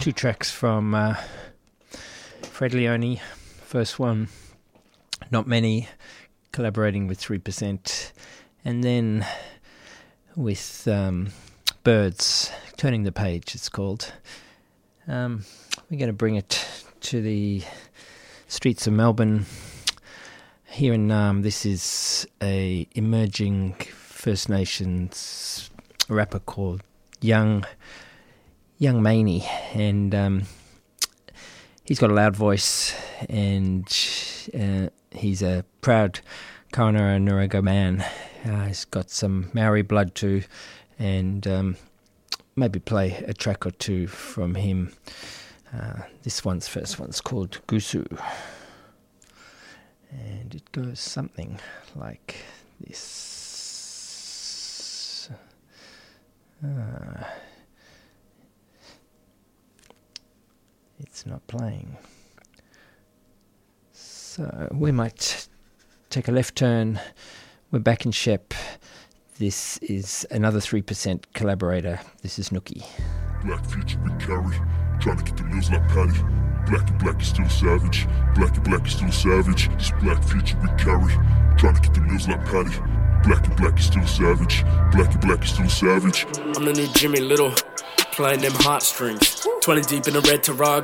Two tracks from Fred Leone. First one, Not Many, collaborating with 3%. And then with Birds, Turning the Page, it's called. We're going to bring it to the streets of Melbourne. Here in Naarm, this is a emerging First Nations rapper called Young Maney, and he's got a loud voice, and he's a proud Kaurna Nuraga man. He's got some Maori blood too, and maybe play a track or two from him. This first one's called Gusu, and it goes something like this. It's not playing. So we might take a left turn. We're back in Shep. This is another 3% collaborator. This is Nookie. Black future we carry, trying to get the meals like Patty. Black and black is still savage. Black and black is still savage. This black future we carry, trying to get the meals like Patty. Black and black is still savage. Black and black is still savage. I'm the new Jimmy Little, playing them heartstrings. 20 deep in a red Taraga.